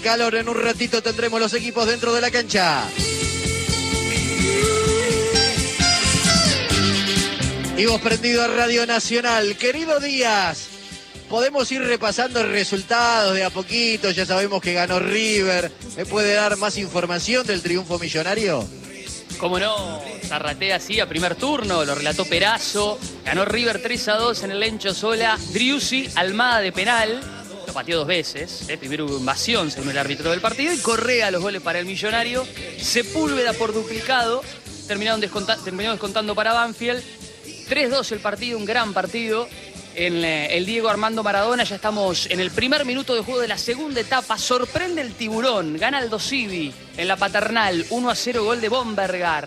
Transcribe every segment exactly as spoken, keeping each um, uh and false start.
Calor, en un ratito tendremos los equipos dentro de la cancha. Y vos prendido a Radio Nacional. Querido Díaz, podemos ir repasando resultados de a poquito. Ya sabemos que ganó River. ¿Me puede dar más información del triunfo millonario? Cómo no, Zarratea sí a primer turno, lo relató Perazo. Ganó River tres a dos en el Lencho Sola. Driussi, Almada de penal. Lo pateó dos veces, ¿eh? Primero hubo invasión según el árbitro del partido y Correa los goles para el Millonario. Sepúlveda por duplicado, terminaron desconta terminó descontando para Banfield. tres dos el partido, un gran partido en eh, el Diego Armando Maradona. Ya estamos en el primer minuto de juego de la segunda etapa. Sorprende el Tiburón, gana Aldo Civi en la Paternal, uno a cero, gol de Bombergar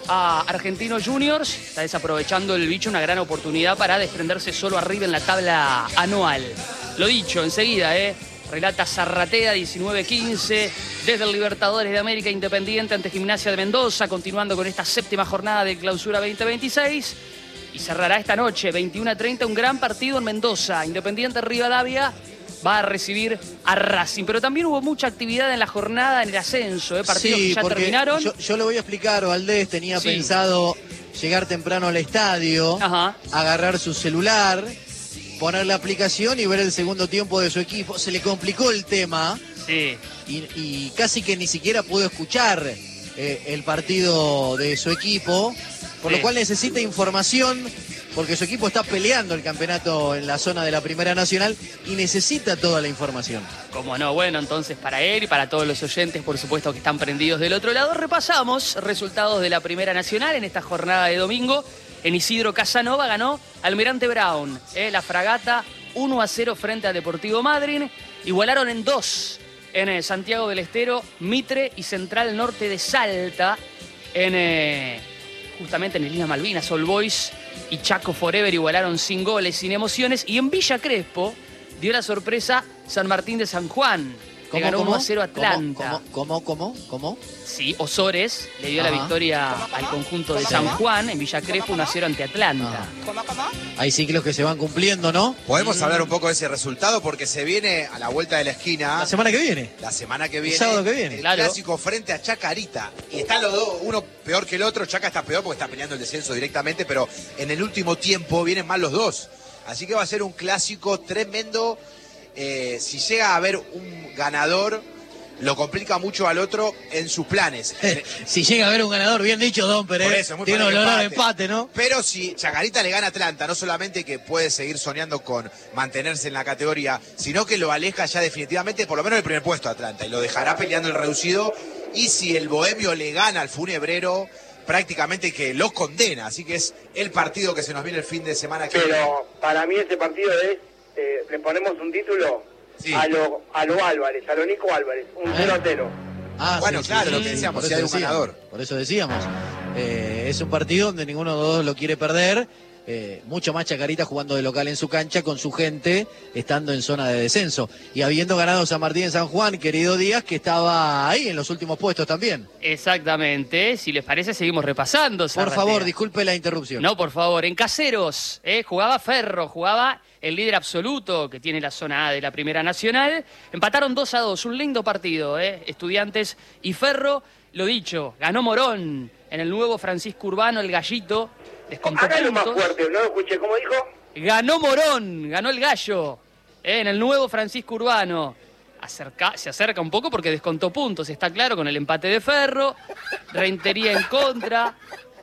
a Argentinos Juniors. Está desaprovechando el bicho una gran oportunidad para desprenderse solo arriba en la tabla anual. Lo dicho, enseguida, ¿eh? Relata Zarratea, diecinueve quince, desde el Libertadores de América, Independiente ante Gimnasia de Mendoza, continuando con esta séptima jornada de Clausura veinte veintiséis. Y cerrará esta noche, veintiuno a treinta, un gran partido en Mendoza. Independiente Rivadavia va a recibir a Racing. Pero también hubo mucha actividad en la jornada en el ascenso, ¿eh? Partidos sí, que ya terminaron. Yo, yo lo voy a explicar, Valdés tenía sí. pensado llegar temprano al estadio, Ajá. agarrar su celular, poner la aplicación y ver el segundo tiempo de su equipo. Se le complicó el tema sí. y, y casi que ni siquiera pudo escuchar eh, el partido de su equipo, por sí. lo cual necesita información, porque su equipo está peleando el campeonato en la zona de la Primera Nacional y necesita toda la información. Como no, bueno, entonces para él y para todos los oyentes, por supuesto, que están prendidos del otro lado, repasamos resultados de la Primera Nacional en esta jornada de domingo. En Isidro Casanova ganó Almirante Brown, eh, la Fragata uno a cero frente a Deportivo Madryn. Igualaron en dos en eh, Santiago del Estero, Mitre y Central Norte de Salta. En, eh, justamente en Islas Malvinas, All Boys y Chaco Forever igualaron sin goles, sin emociones. Y en Villa Crespo dio la sorpresa San Martín de San Juan. Le ganó uno a cero Atlanta. ¿Cómo, cómo, cómo, cómo? Sí, Osores le dio Ajá. la victoria al conjunto de San Juan en Villa Crespo, uno a cero ante Atlanta. Ah. Hay ciclos que se van cumpliendo, ¿no? Podemos mm. hablar un poco de ese resultado porque se viene a la vuelta de la esquina. La semana que viene. La semana que viene. El sábado que viene. El claro. clásico frente a Chacarita. Y están los dos, uno peor que el otro. Chaca está peor porque está peleando el descenso directamente, pero en el último tiempo vienen mal los dos. Así que va a ser un clásico tremendo. Eh, si llega a haber un ganador, lo complica mucho al otro en sus planes. Si llega a haber un ganador, bien dicho, Don Pérez. Por eso, muy tiene olor empate. al empate, ¿no? Pero si Chacarita le gana a Atlanta, no solamente que puede seguir soñando con mantenerse en la categoría, sino que lo aleja ya definitivamente, por lo menos del primer puesto a Atlanta, y lo dejará peleando el reducido. Y si el Bohemio le gana al Funebrero, prácticamente que lo condena. Así que es el partido que se nos viene el fin de semana que viene. Pero para mí ese partido es, eh, le ponemos un título sí. a lo a lo Álvarez, a lo Nico Álvarez, un cero a cero. Ah, bueno, sí, claro, sí, lo que sí, decíamos, por si hay un ganador. Por eso decíamos, eh, es un partido donde ninguno de los dos lo quiere perder. Eh, mucho más Chacarita jugando de local en su cancha con su gente, estando en zona de descenso. Y habiendo ganado San Martín de San Juan, querido Díaz, que estaba ahí en los últimos puestos también. Exactamente. Si les parece, seguimos repasando. Por favor, disculpe la interrupción. No, por favor. En Caseros, eh, jugaba Ferro, jugaba el líder absoluto que tiene la zona A de la Primera Nacional. Empataron dos a dos, un lindo partido, eh, Estudiantes y Ferro. Lo dicho, ganó Morón en el nuevo Francisco Urbano, el Gallito. Descontó Hágalo más puntos. fuerte, no lo escuché, ¿cómo dijo? Ganó Morón, ganó el Gallo, eh, en el nuevo Francisco Urbano. Acerca, se acerca un poco porque descontó puntos, está claro, con el empate de Ferro. Rentería en contra.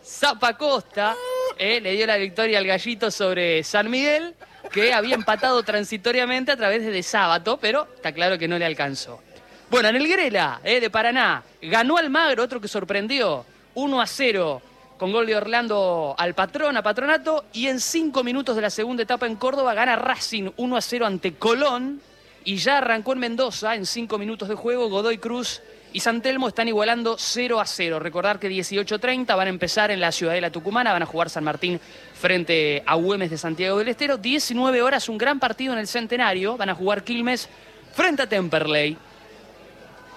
Zapacosta eh, le dio la victoria al Gallito sobre San Miguel, que había empatado transitoriamente a través de De Sábato, pero está claro que no le alcanzó. Bueno, en el Grela, eh, de Paraná, ganó Almagro, otro que sorprendió, uno a cero. Con gol de Orlando al Patrón, a Patronato, y en cinco minutos de la segunda etapa en Córdoba gana Racing uno a cero ante Colón, y ya arrancó en Mendoza en cinco minutos de juego. Godoy Cruz y San Telmo están igualando cero a cero. Recordar que dieciocho treinta van a empezar en la Ciudadela Tucumana, van a jugar San Martín frente a Güemes de Santiago del Estero. diecinueve horas, un gran partido en el Centenario, van a jugar Quilmes frente a Temperley.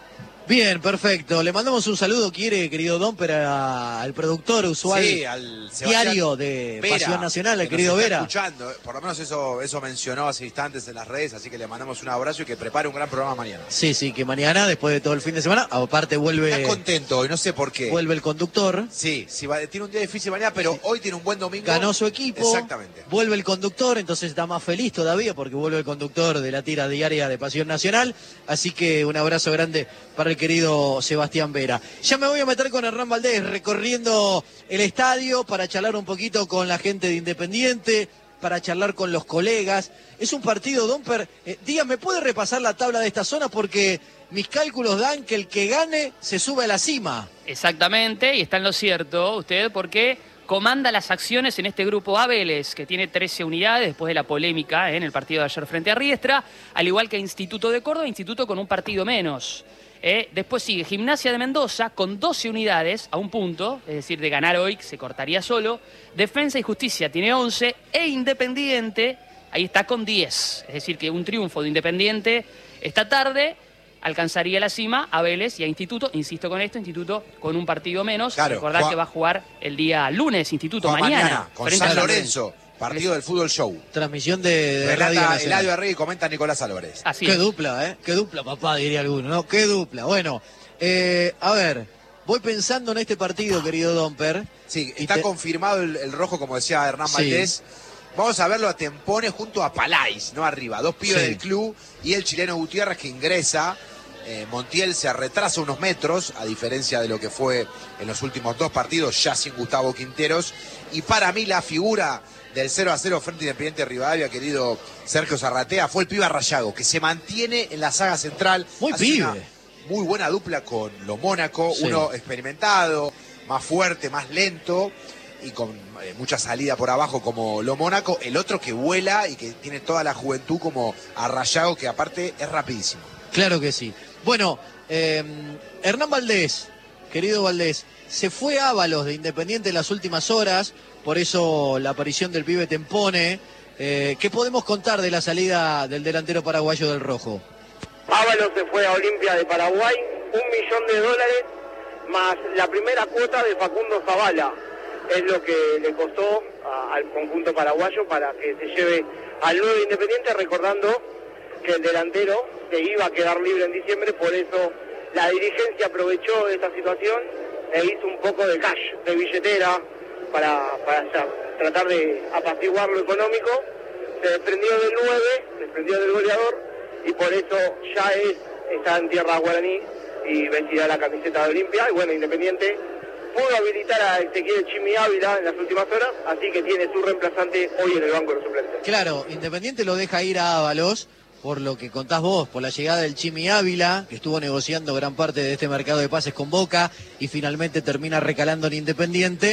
Bien, perfecto. Le mandamos un saludo, quiere, querido Domper, al productor usual sí, al diario de Vera, Pasión Nacional, el que querido nos está Vera. escuchando, por lo menos eso, eso mencionó hace instantes en las redes, así que le mandamos un abrazo y que prepare un gran programa mañana. Sí, sí, que mañana, después de todo el fin de semana, aparte vuelve... Está contento hoy, no sé por qué. Vuelve el conductor. Sí, sí va, tiene un día difícil mañana, pero sí. Hoy tiene un buen domingo. Ganó su equipo. Exactamente. Vuelve el conductor, entonces está más feliz todavía porque vuelve el conductor de la tira diaria de Pasión Nacional. Así que un abrazo grande para el querido Sebastián Vera. Ya me voy a meter con Hernán Valdés recorriendo el estadio para charlar un poquito con la gente de Independiente, para charlar con los colegas. Es un partido, Domper. Eh, Díaz, ¿me puede repasar la tabla de esta zona? Porque mis cálculos dan que el que gane se sube a la cima. Exactamente, y está en lo cierto usted, porque comanda las acciones en este grupo A, Vélez, que tiene trece unidades después de la polémica en el partido de ayer frente a Riestra, al igual que Instituto de Córdoba, Instituto con un partido menos. Eh, después sigue Gimnasia de Mendoza con doce unidades a un punto, es decir, de ganar hoy se cortaría solo. Defensa y Justicia tiene once e Independiente ahí está con diez. Es decir, que un triunfo de Independiente esta tarde alcanzaría la cima a Vélez y a Instituto. Insisto con esto, Instituto con un partido menos. Claro, Recordad que va a jugar el día lunes, Instituto mañana. mañana con San Lorenzo. Partido del Fútbol Show. Transmisión de, de Relata Radio Eladio Arregui y comenta Nicolás Álvarez. Así Qué es. dupla, ¿eh? Qué dupla, papá, diría alguno, ¿no? Qué dupla. Bueno, eh, a ver, voy pensando en este partido, querido Domper. Sí, está te... confirmado el, el rojo, como decía Hernán sí. Valdés. Vamos a verlo a Tempone junto a Palais, ¿no? Arriba. Dos pibes sí. del club y el chileno Gutiérrez que ingresa. Eh, Montiel se retrasa unos metros, a diferencia de lo que fue en los últimos dos partidos, ya sin Gustavo Quinteros. Y para mí la figura del cero a cero frente a Independiente Rivadavia, querido Sergio Zarratea, fue el pibe Rayago, que se mantiene en la saga central. Muy Hace pibe. Una muy buena dupla con los Mónaco, Sí. uno experimentado, más fuerte, más lento y con eh, mucha salida por abajo como lo Mónaco, el otro que vuela y que tiene toda la juventud como a Rayago, que aparte es rapidísimo. Claro que sí. Bueno, eh, Hernán Valdés, querido Valdés, se fue Ábalos de Independiente en las últimas horas, por eso la aparición del pibe Tempone. Eh, ¿Qué podemos contar de la salida del delantero paraguayo del Rojo? Ábalos se fue a Olimpia de Paraguay, un millón de dólares más la primera cuota de Facundo Zavala. Es lo que le costó a, al conjunto paraguayo para que se lleve al nuevo Independiente, recordando que el delantero se iba a quedar libre en diciembre, por eso la dirigencia aprovechó esta situación e hizo un poco de cash, de billetera, para, para ya, tratar de apaciguar lo económico. Se desprendió del nueve, se desprendió del goleador, y por eso ya es, está en tierra guaraní y vestirá la camiseta de Olimpia. Y bueno, Independiente pudo habilitar a Ezequiel Chimi Ávila en las últimas horas, así que tiene su reemplazante hoy en el banco de los suplentes. Claro, Independiente lo deja ir a Ábalos, por lo que contás vos, por la llegada del Chimi Ávila, que estuvo negociando gran parte de este mercado de pases con Boca y finalmente termina recalando en Independiente.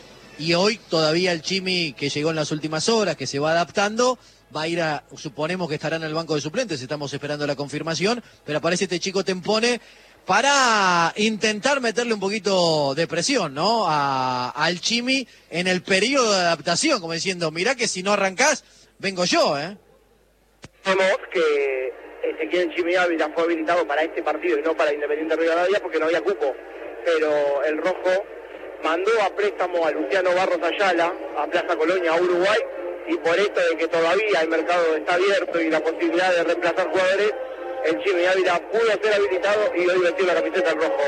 Y hoy todavía el Chimi, que llegó en las últimas horas, que se va adaptando, va a ir a, suponemos que estará en el banco de suplentes, estamos esperando la confirmación, pero aparece este chico Tempone para intentar meterle un poquito de presión, ¿no? A, al Chimi en el periodo de adaptación, como diciendo, mirá que si no arrancás, vengo yo, ¿eh? Vemos que Ezequiel Chimi Ávila fue habilitado para este partido y no para Independiente Rivadavia porque no había cupo, pero el Rojo mandó a préstamo a Luciano Barros Ayala a Plaza Colonia, a Uruguay, y por esto de que todavía el mercado está abierto y la posibilidad de reemplazar jugadores, el Chimi Ávila pudo ser habilitado y hoy vestir la camiseta del Rojo.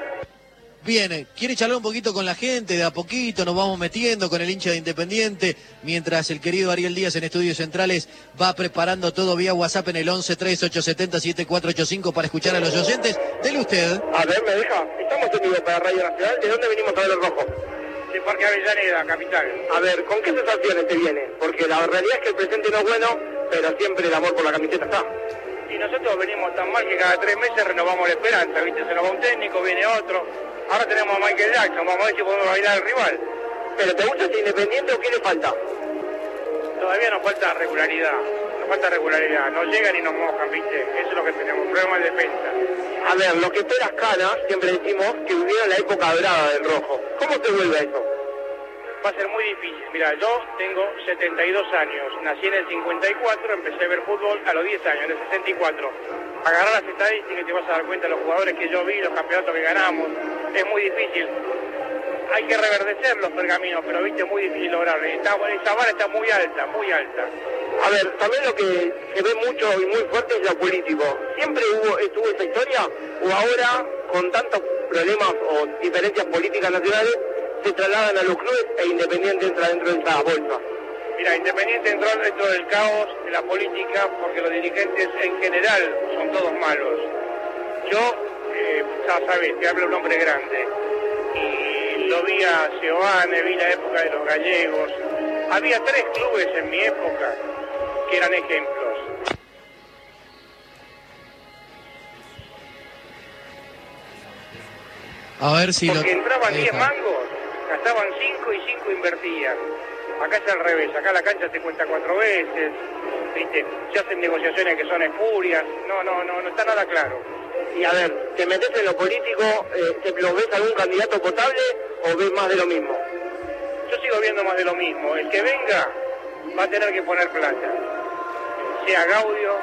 Bien, quiere charlar un poquito con la gente, de a poquito nos vamos metiendo con el hincha de Independiente, mientras el querido Ariel Díaz en Estudios Centrales va preparando todo vía WhatsApp en el once tres ocho siete cero siete cuatro ocho cinco para escuchar a los oyentes. Dele usted. A ver, ¿me deja? Estamos en vivo para Radio Nacional. ¿De dónde venimos a ver el Rojo? De Parque Avellaneda, capital. A ver, ¿con qué sensaciones te viene? Porque la realidad es que el presente no es bueno, pero siempre el amor por la camiseta está. Y nosotros venimos tan mal que cada tres meses renovamos la esperanza, ¿viste? Se nos va un técnico, viene otro. Ahora tenemos a Michael Jackson, vamos a ver si podemos bailar al rival. ¿Pero te gusta este Independiente o qué le falta? Todavía nos falta regularidad, nos falta regularidad. No llegan y nos mojan, ¿viste? Eso es lo que tenemos, problema de defensa. A ver, lo que esperas Cana, siempre decimos que vivieron la época dorada del Rojo. ¿Cómo te vuelve a eso? va a ser muy difícil. Mira, yo tengo setenta y dos años, nací en el cincuenta y cuatro, empecé a ver fútbol a los diez años, en el sesenta y cuatro. Agarrar las estadísticas y te vas a dar cuenta de los jugadores que yo vi, los campeonatos que ganamos, es muy difícil. Hay que reverdecer los pergaminos, pero viste, es muy difícil lograrlo. Esta, esta vara está muy alta, muy alta. A ver, también lo que se ve mucho y muy fuerte es lo político. ¿Siempre hubo, estuvo esa historia o ahora, con tantos problemas o diferencias políticas nacionales, se trasladan a los clubes e Independiente entra dentro de esa bolsa? Mira, Independiente entró dentro del caos de la política porque los dirigentes en general son todos malos. Yo, eh, ya sabes, te hablo un hombre grande. Y lo vi a Seoane, vi la época de los gallegos. Había tres clubes en mi época que eran ejemplos. A ver si Porque lo... entraban diez Eja. mangos, gastaban cinco y cinco invertían. Acá es al revés, acá la cancha te cuenta cuatro veces, ¿viste? Se hacen negociaciones que son espurias, no, no, no, no está nada claro. Y a ver, ¿te metes en lo político? Eh, ¿te lo ves algún candidato potable o ves más de lo mismo? Yo sigo viendo más de lo mismo, el que venga va a tener que poner plata, sea Gaudio,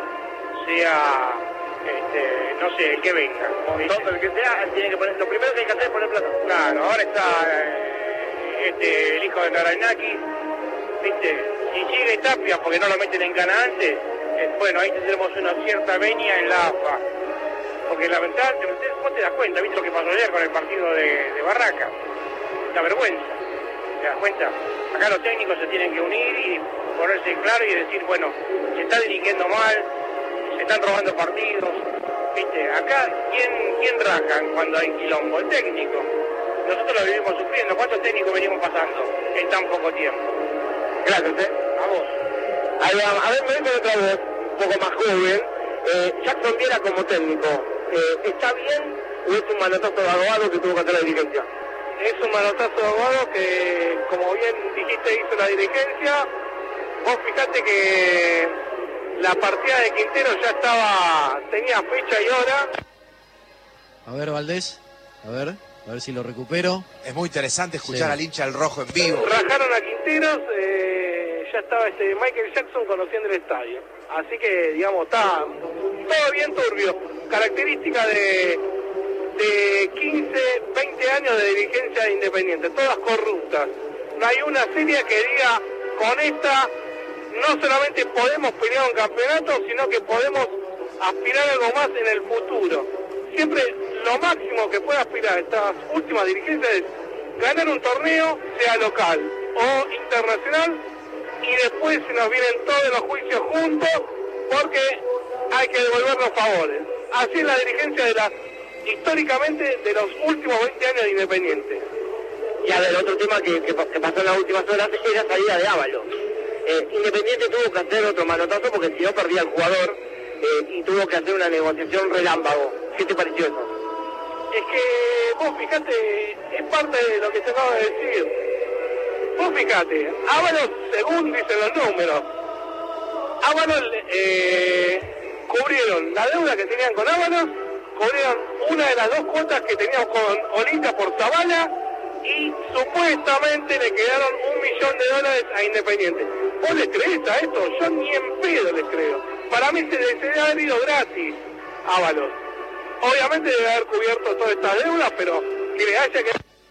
sea, este, no sé, el que venga. Todo el que sea, tiene que poner, lo primero que hay que hacer es poner plata. Claro, ahora está eh, este, el hijo de Naranaki, ¿viste? Si sigue Tapia porque no lo meten en cana antes, eh, bueno, ahí tendremos una cierta venia en la A F A. Porque lamentablemente, vos te das cuenta, ¿viste lo que pasó ayer con el partido de, de Barraca? La vergüenza, ¿te das cuenta? Acá los técnicos se tienen que unir y ponerse claro y decir, bueno, se está dirigiendo mal, se están robando partidos, ¿viste? Acá, ¿quién, quién rajan cuando hay quilombo? El técnico. Nosotros lo vivimos sufriendo. ¿Cuántos técnicos venimos pasando en tan poco tiempo? Gracias, ¿eh? A vos. Ahí va. A ver, me voy con otra voz, un poco más joven. Eh, Jackson Viera como técnico, eh, ¿está bien o es un manotazo de abogado que tuvo que hacer la dirigencia? Es un manotazo de abogado que, como bien dijiste, hizo la dirigencia. Vos fijate que la partida de Quintero ya estaba, tenía fecha y hora. A ver, Valdés, a ver, a ver si lo recupero. Es muy interesante escuchar Sí. al hincha del rojo en vivo. Rajaron a Quinteros, eh, ya estaba este Michael Jackson conociendo el estadio. Así que, digamos, está todo bien turbio. Característica de, de quince, veinte años de dirigencia de Independiente, todas corruptas. No hay una serie que diga, con esta no solamente podemos pelear un campeonato, sino que podemos aspirar a algo más en el futuro. Siempre lo máximo que puede aspirar estas últimas dirigencias es ganar un torneo, sea local o internacional, y después se nos vienen todos los juicios juntos porque hay que devolver los favores. Así es la dirigencia de las, históricamente, de los últimos veinte años de Independiente. Y a ver, otro tema que, que, que pasó en las últimas horas es la salida de Ábalos. Eh, Independiente tuvo que hacer otro manotazo porque si no perdía el jugador eh, y tuvo que hacer una negociación relámpago. ¿Qué te pareció eso? Es que vos fijate, es parte de lo que te acabo de decir. Vos fijate, Ábalos, según dicen los números, Ábalos eh, cubrieron la deuda que tenían con Ábalos, cubrieron una de las dos cuotas que teníamos con Olimpia por Zavala y supuestamente le quedaron un millón de dólares a Independiente. ¿Vos les creés a esto? Yo ni en pedo les creo. Para mí se les debe haber ido gratis Ábalos. Obviamente debe haber cubierto todas estas deudas, pero que le haya que...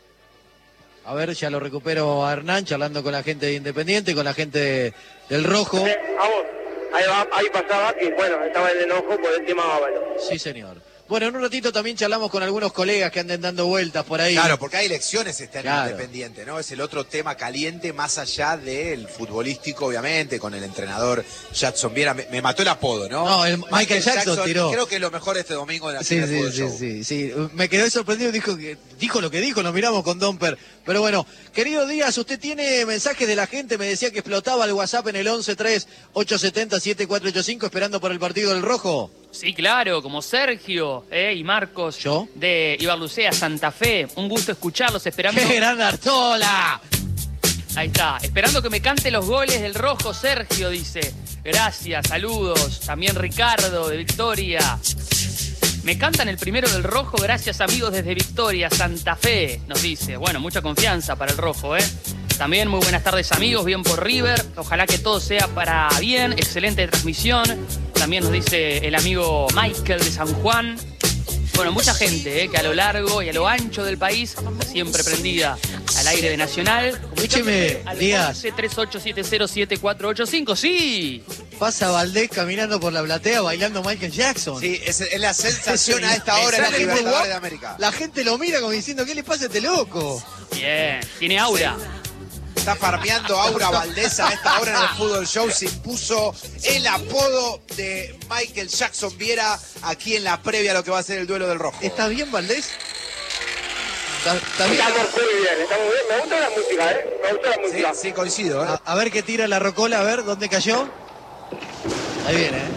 A ver, ya lo recupero a Hernán, charlando con la gente de Independiente, con la gente de- del Rojo. Eh, a vos. Ahí, va, ahí pasaba que, bueno, estaba el enojo por el tema Ábalos. Sí, señor. Bueno, en un ratito también charlamos con algunos colegas que anden dando vueltas por ahí. Claro, porque hay elecciones este año Claro. Independiente, ¿no? Es el otro tema caliente más allá del futbolístico, obviamente, con el entrenador Jackson Viera. Me, me mató el apodo, ¿no? No, el Michael Jackson tiró. Creo que es lo mejor este domingo de la Sí, Final sí, Fútbol sí, Show. sí, sí. Me quedé sorprendido, dijo que dijo lo que dijo, nos miramos con Domper. Pero bueno, querido Díaz, usted tiene mensajes de la gente, me decía que explotaba el WhatsApp en el once tres ocho siete cero siete cuatro ocho cinco esperando por el partido del Rojo. Sí, claro, como Sergio eh, y Marcos ¿Yo? de Ibarlucea, Santa Fe. Un gusto escucharlos, esperando... ¡Qué gran Artola! Ahí está, esperando que me cante los goles del Rojo, Sergio dice. Gracias, saludos. También Ricardo de Victoria. Me cantan el primero del Rojo, gracias amigos desde Victoria, Santa Fe, nos dice. Bueno, mucha confianza para el Rojo, ¿eh? También muy buenas tardes, amigos, bien por River. Ojalá que todo sea para bien, excelente transmisión. También nos dice el amigo Michael de San Juan. Bueno, mucha gente eh, que a lo largo y a lo ancho del país está siempre prendida al aire de Nacional. Escúcheme, Díaz. tres ocho siete cero siete cuatro ocho cinco, sí. Pasa Valdés caminando por la platea bailando Michael Jackson. Sí, es, es la sensación a esta hora en la Sale muy Libertadores guapo. de América. La gente lo mira como diciendo, ¿qué le pasa a este loco? Bien, tiene aura. Está farmeando Aura Valdés a esta hora en el Fútbol Show. Se impuso el apodo de Michael Jackson Viera aquí en la previa a lo que va a ser el duelo del Rojo. ¿Está bien, Valdés? ¿Está, está bien? Estamos muy bien, estamos bien. Me gusta la música, ¿eh? Me gusta la Sí, música. sí, coincido. ¿eh? A, a ver qué tira la rocola, a ver, ¿dónde cayó? Ahí viene, ¿eh?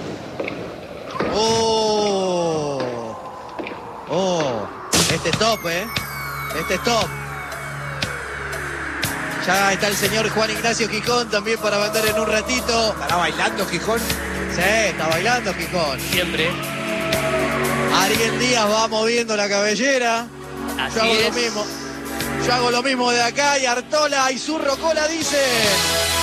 ¡Oh! ¡Oh! Este es top, ¿eh? Este es top. Ya está el señor Juan Ignacio Gijón también para mandar en un ratito. ¿Estará bailando Gijón? Sí, está bailando Gijón. Siempre. Ariel Díaz va moviendo la cabellera. Así Yo hago es. lo mismo. Yo hago lo mismo de acá y Artola y su rocola dice...